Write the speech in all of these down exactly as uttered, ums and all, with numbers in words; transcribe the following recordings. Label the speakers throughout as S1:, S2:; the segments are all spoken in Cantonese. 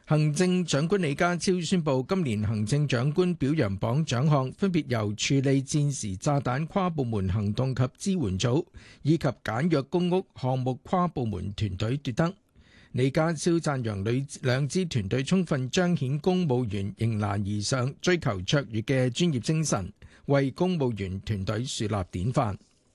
S1: 行政長官李家超宣布，今年行政長官表揚榜獎項分別由處理戰時炸彈跨部門行動及支援組以及簡約公屋項目跨部門團隊奪得。李家超讚揚兩兩支團隊充分彰顯公務員迎難而上、追求卓越嘅專業精神，為公務員團隊樹立典範。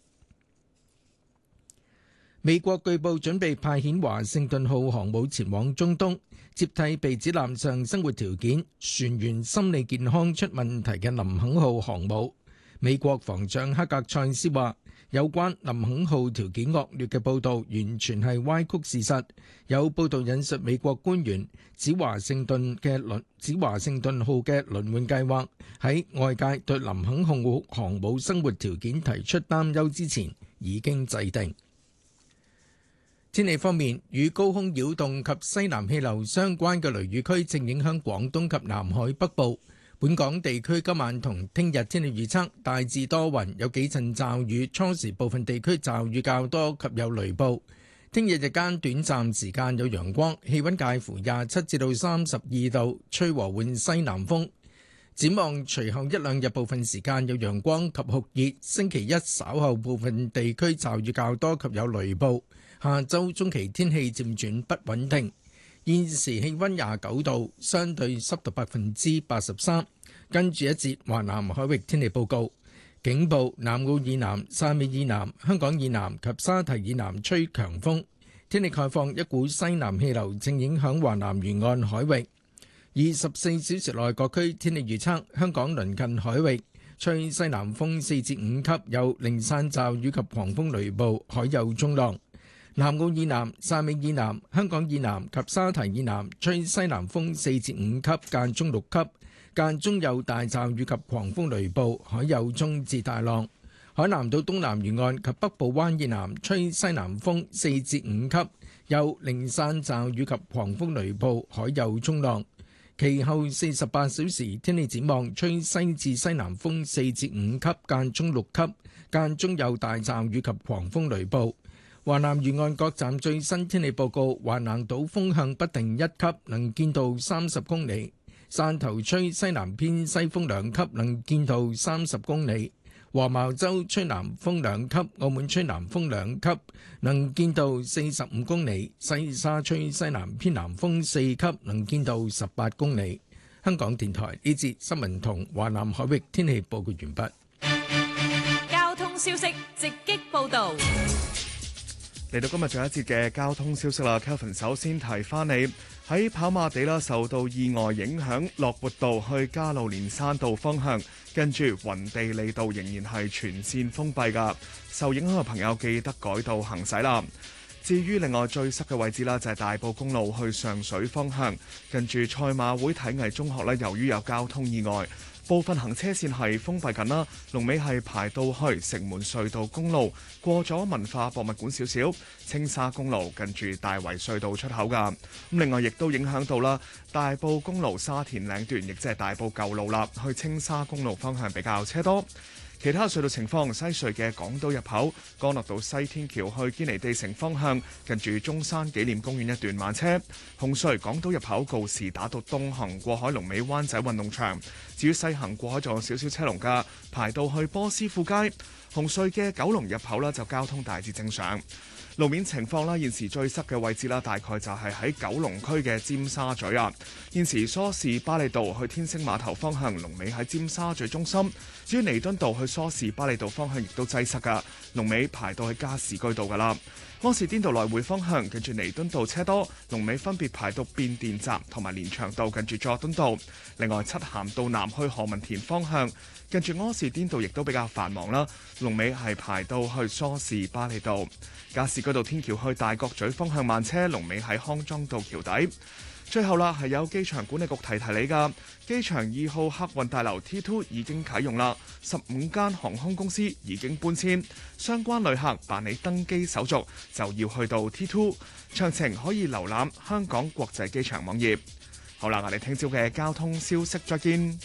S1: 美國據報準備派遣華盛頓號航母前往中東，接替被指艦上生活條件、船員心理健康出問題嘅林肯號航母。美國防長克格塞斯話，有關林肯號條件惡劣嘅報導完全係歪曲事實。有報導引述美國官員指華盛頓嘅輪指華盛頓號嘅輪換計劃喺外界對林肯號航母生活條件提出擔憂之前已經制定。天氣方面，與高空擾動及西南氣流相關嘅雷雨區正影響廣東及南海北部。本港地區今晚同聽日天氣預測大致多雲，有幾陣驟雨，初時部分地區驟雨較多及有雷暴。聽日日間短暫時間有陽光，氣溫介乎廿七至到三十二度，吹和緩西南風。展望隨後一兩日部分時間有陽光及酷熱，星期一稍後部分地區驟雨較多及有雷暴。下周中期天氣漸轉不穩定，現時氣溫廿九度，相對濕度百分之八十三。跟住一節華南海域天氣報告，警報：南澳以南、汕尾以南、香港以南及沙堤以南吹強風。天氣概況：一股西南氣流正影響華南沿岸海域。二十四小時內各區天氣預測：香港鄰近海域吹西南風四至五級，有零散驟雨及狂風雷暴，海有中浪。南澳以南、汕尾以南、香港以南及沙堤以南吹西南風四至五級，間中六級，間中有大驟雨及狂風雷暴，海有中至大浪。海南島東南沿岸及北部灣以南吹西南風四至五級，有零散驟雨及狂風雷暴，海有中浪。其後四十八小時天氣展望，吹西至西南風四至五級，間中六級，間中有大驟雨及狂風雷暴。華南沿岸各站最新天氣報告：華南島風向不定一級，能見度三十公里；汕頭吹西南偏西風兩級，能見度三十公里；黃茅洲吹南風兩級，澳門吹南風兩級，能見度四十五公里；西沙吹西南偏南風四級，能見度十八公里。香港電台呢節新聞同華南海域天氣報告完畢。
S2: 交通消息直擊報導。
S3: 嚟到今日最後一節嘅交通消息啦 ，Kelvin 首先提翻你喺跑馬地啦，受到意外影響，樂活道去加路連山道方向，跟住雲地利道仍然係全線封閉噶，受影響嘅朋友記得改道行駛啦。至於另外最塞嘅位置啦，就係大埔公路去上水方向，跟住賽馬會體藝中學咧，由於有交通意外，部分行車線係封閉緊啦，龍尾係排到去城門隧道公路，過咗文化博物館少少，青沙公路近住大圍隧道出口噶。咁另外亦都影響到啦，大埔公路沙田嶺段，亦即係大埔舊路啦，去青沙公路方向比較車多。其他隧道情況，西隧嘅港島入口，干諾道西天橋去堅尼地城方向，近住中山紀念公園一段慢車；紅隧港島入口告士打道東行過海龍尾灣仔運動場，至於西行過海仲有少少車龍㗎，排到去波斯富街。紅隧嘅九龍入口啦，就交通大致正常。路面情況啦，現時最塞嘅位置啦，大概就係喺九龍區嘅尖沙咀啊。現時梳士巴利道去天星碼頭方向，龍尾喺尖沙咀中心；至於彌敦道去梳士巴利道方向，亦都擠塞噶，龍尾排到去加士居道噶啦。柯士甸道來回方向，近住彌敦道車多，龍尾分別排到變電站同埋連翔道近住佐敦道。另外，漆咸道南去何文田方向，近住柯士甸道亦都比較繁忙啦，龍尾係排到去梳士巴利道。加士居道天橋去大角咀方向慢車，龍尾喺康莊道橋底。最後啦，係有機場管理局提提你㗎，機場二號客運大樓 T 二 已經啟用啦，十五間航空公司已經搬遷，相關旅客辦理登機手續就要去到 T 二，詳情可以瀏覽香港國際機場網頁。好啦，我哋聽朝嘅交通消息再見。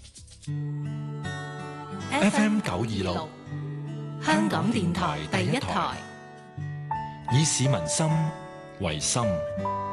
S4: F M 九二六，香港電台第一台，以市民心為心。